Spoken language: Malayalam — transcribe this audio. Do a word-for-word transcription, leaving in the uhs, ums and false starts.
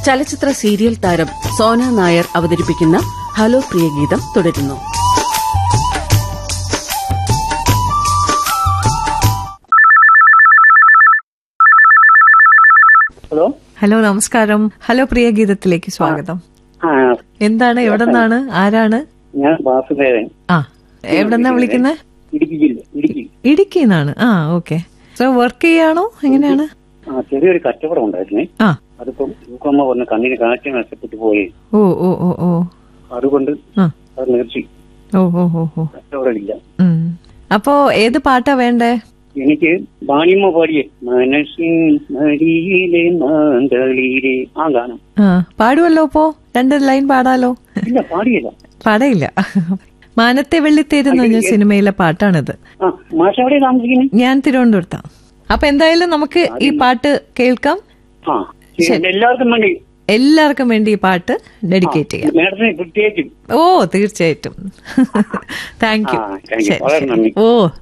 ചലച്ചിത്ര സീരിയൽ താരം സോന നായർ അവതരിപ്പിക്കുന്ന ഹലോ പ്രിയഗീതം തുടരുന്നു. ഹലോ ഹലോ നമസ്കാരം. ഹലോ പ്രിയഗീതത്തിലേക്ക് സ്വാഗതം. എന്താണ്, എവിടെ നിന്നാണ്, ആരാണ്? ഞാൻ വാസുദേവൻ. ആ, എവിടെന്നാ വിളിക്കുന്നത്? ഇടുക്കി ജില്ല, ഇടുക്കി. ഇടുക്കിന്നാണ്. ആ, ഓക്കെ. സോ വർക്ക് ചെയ്യാണോ, എങ്ങനെയാണ്? ആ, ചെറിയൊരു കച്ചവടം ഉണ്ടായിരുന്നേ. ആ, അതിപ്പം തൂക്കമ്മ പറഞ്ഞ കണ്ണിന് കാറ്റ് നഷ്ടപ്പെട്ടു പോയി. ഓ ഓ ഓ ഓ അതുകൊണ്ട് അത് നിർത്തി. ഓ ഓ ഓ ഓ കച്ചവടം ഇല്ല. അപ്പോ ഏത് പാട്ടാ വേണ്ടേ? എനിക്ക് ബാണിയമ്മ പാടിയേ മനസ്സിൻ മടിയിലെ മാന്തളിയിലെ ആ ഗാനം. ആ, പാടുവല്ലോ. അപ്പോ രണ്ട് ലൈൻ പാടാലോ? ഇല്ല, പാടിയില്ല. പാടയില്ല. മാനത്തെ വെള്ളിത്തേരുന്ന പറഞ്ഞ സിനിമയിലെ പാട്ടാണിത്. ഞാൻ തിരുവനന്തപുരത്താ. അപ്പൊ എന്തായാലും നമുക്ക് ഈ പാട്ട് കേൾക്കാം. എല്ലാവർക്കും വേണ്ടി എല്ലാവർക്കും വേണ്ടി ഈ പാട്ട് ഡെഡിക്കേറ്റ് ചെയ്യാം. ഓ, തീർച്ചയായിട്ടും. Thank you. ഓ